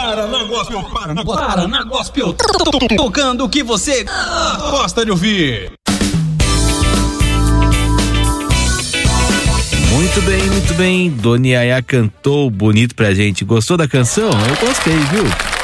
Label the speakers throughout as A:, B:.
A: Paraná Gospel, tocando o que você gosta de ouvir.
B: Muito bem, Dona Yaya cantou bonito pra gente. Gostou da canção? Eu gostei, viu?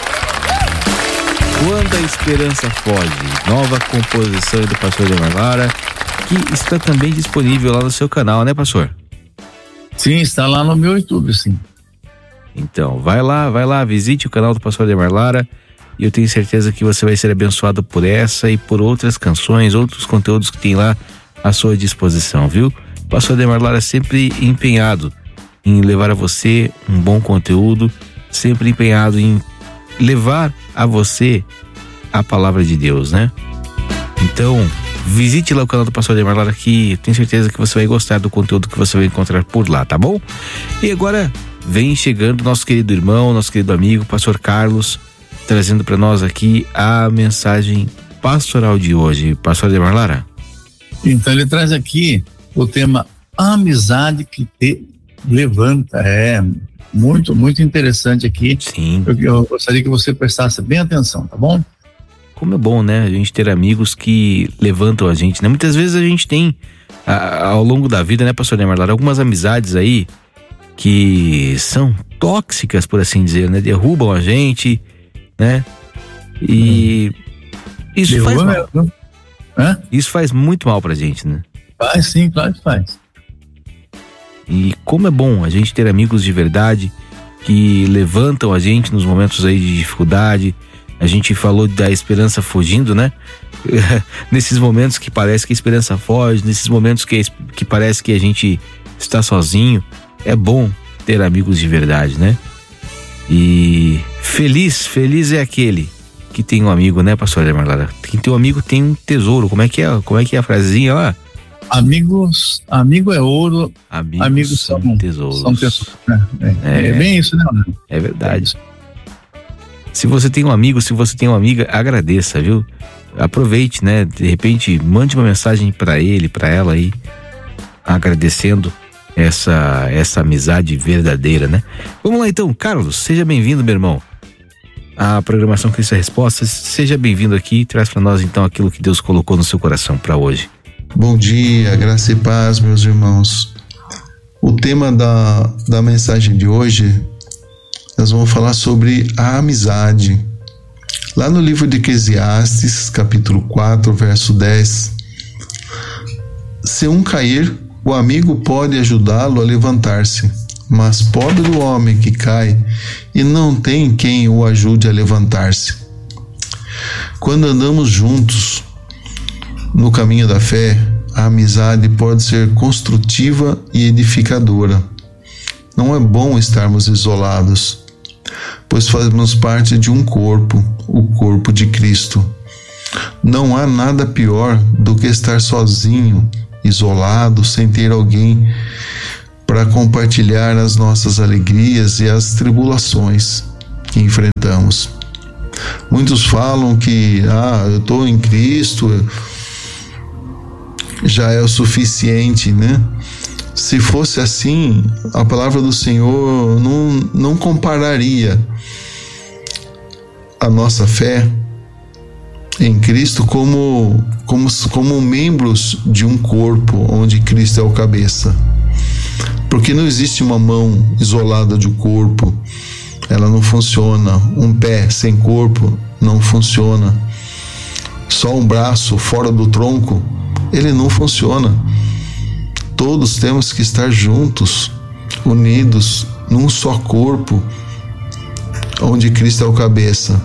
B: Quando a Esperança Foge, nova composição do pastor Ademar Lara, que está também disponível lá no seu canal, né, pastor?
C: Sim, está lá no meu YouTube, sim.
B: Então, vai lá, visite o canal do pastor Ademar Lara e eu tenho certeza que você vai ser abençoado por essa e por outras canções, outros conteúdos que tem lá à sua disposição, viu? O pastor Ademar Lara é sempre empenhado em levar a você um bom conteúdo, sempre empenhado em levar a você a palavra de Deus, né? Então, visite lá o canal do pastor Ademar Lara, que eu tenho certeza que você vai gostar do conteúdo que você vai encontrar por lá, tá bom? E agora vem chegando nosso querido irmão, nosso querido amigo, pastor Carlos, trazendo para nós aqui a mensagem pastoral de hoje. Pastor Ademar Lara.
C: Então ele traz aqui o tema amizade que te levanta. É muito, muito interessante aqui.
B: Sim.
C: Eu gostaria que você prestasse bem atenção, tá bom?
B: Como é bom, né? A gente ter amigos que levantam a gente, né? Muitas vezes a gente tem, ao longo da vida, né, pastor Ademar Lara, algumas amizades aí que são tóxicas, por assim dizer, né? Derrubam a gente, né? E isso faz mal. Isso faz muito mal pra gente, né?
C: Faz sim, claro que faz.
B: E como é bom a gente ter amigos de verdade que levantam a gente nos momentos aí de dificuldade. A gente falou da esperança fugindo, né? Nesses momentos que parece que a esperança foge, nesses momentos que parece que a gente está sozinho, é bom ter amigos de verdade, né? E feliz é aquele que tem um amigo, né, pastor Ademar Lara? Quem tem um amigo tem um tesouro. Como é que é a frasezinha lá? Amigo é ouro, amigos são tesouros. São tesouros. É bem isso, né? É verdade. Se você tem um amigo, se você tem uma amiga, agradeça, viu? Aproveite, né? De repente, mande uma mensagem pra ele, pra ela aí, agradecendo essa amizade verdadeira, né? Vamos lá então, Carlos, seja bem-vindo, meu irmão. A programação Cristo é Respostas, seja bem-vindo aqui, traz pra nós então aquilo que Deus colocou no seu coração pra hoje.
D: Bom dia, graça e paz, meus irmãos. O tema da mensagem de hoje, nós vamos falar sobre a amizade. Lá no livro de Eclesiastes, capítulo 4, verso 10, se um cair, o amigo pode ajudá-lo a levantar-se, mas pobre do homem que cai e não tem quem o ajude a levantar-se. Quando andamos juntos no caminho da fé, a amizade pode ser construtiva e edificadora. Não é bom estarmos isolados, pois fazemos parte de um corpo, o corpo de Cristo. Não há nada pior do que estar sozinho, isolado, sem ter alguém para compartilhar as nossas alegrias e as tribulações que enfrentamos. Muitos falam que eu estou em Cristo, já é o suficiente, né? Se fosse assim, a palavra do Senhor não compararia a nossa fé em Cristo como membros de um corpo onde Cristo é o cabeça. Porque não existe uma mão isolada de um corpo, ela não funciona. Um pé sem corpo não funciona. Só um braço fora do tronco, ele não funciona. Todos temos que estar juntos, unidos, num só corpo, onde Cristo é o cabeça.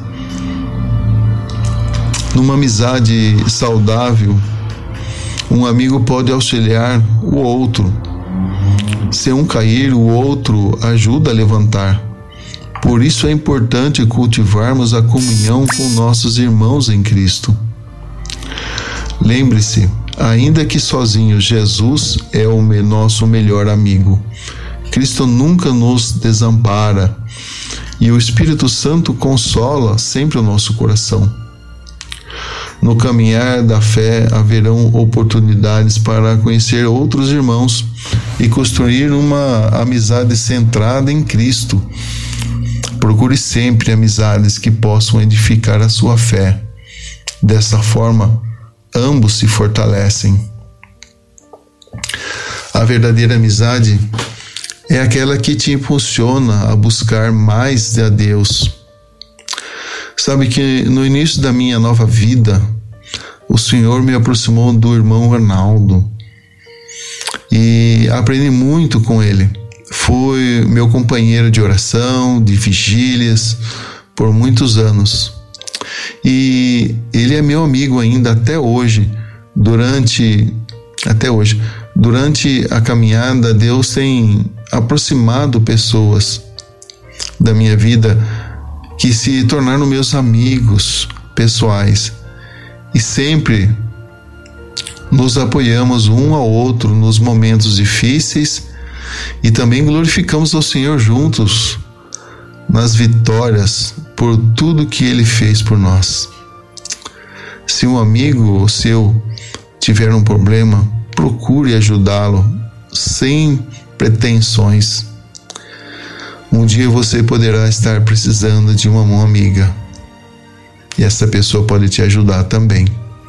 D: Numa amizade saudável, um amigo pode auxiliar o outro. Se um cair, o outro ajuda a levantar. Por isso é importante cultivarmos a comunhão com nossos irmãos em Cristo. Lembre-se, ainda que sozinho, Jesus é o nosso melhor amigo. Cristo nunca nos desampara e o Espírito Santo consola sempre o nosso coração. No caminhar da fé haverão oportunidades para conhecer outros irmãos e construir uma amizade centrada em Cristo. Procure sempre amizades que possam edificar a sua fé. Dessa forma, ambos se fortalecem. A verdadeira amizade é aquela que te impulsiona a buscar mais a Deus. Sabe que no início da minha nova vida, o Senhor me aproximou do irmão Arnaldo e aprendi muito com ele. Foi meu companheiro de oração, de vigílias, por muitos anos. E ele é meu amigo ainda até hoje. Durante a caminhada, Deus tem aproximado pessoas da minha vida que se tornaram meus amigos pessoais. E sempre nos apoiamos um ao outro nos momentos difíceis e também glorificamos ao Senhor juntos nas vitórias por tudo que Ele fez por nós. Se um amigo seu tiver um problema, procure ajudá-lo sem pretensões. Um dia você poderá estar precisando de uma mão amiga e essa pessoa pode te ajudar também.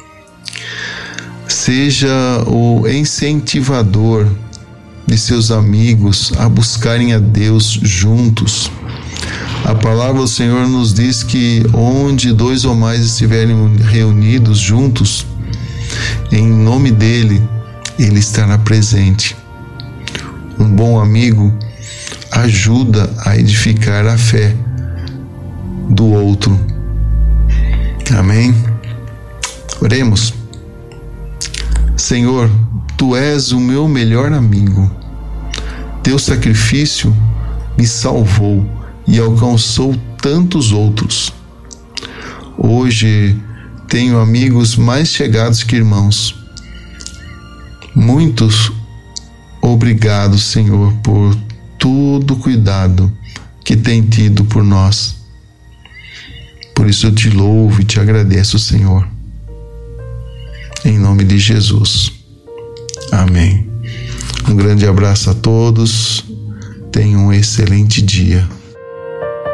D: Seja o incentivador de seus amigos a buscarem a Deus juntos. A palavra do Senhor nos diz que onde 2 ou mais estiverem reunidos juntos, em nome dele, ele estará presente. Um bom amigo ajuda a edificar a fé do outro. Amém? Oremos. Senhor, Tu és o meu melhor amigo. Teu sacrifício me salvou e alcançou tantos outros. Hoje tenho amigos mais chegados que irmãos. Muitos obrigado, Senhor, por todo o cuidado que tem tido por nós. Por isso eu te louvo e te agradeço, Senhor. Em nome de Jesus. Amém. Um grande abraço a todos. Tenham um excelente dia.